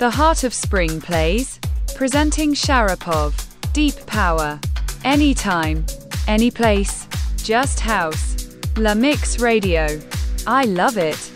The Heart of Spring plays. Presenting Sharapov. Deep power. Anytime. Any place. Just house. La Mix Radio. I love it.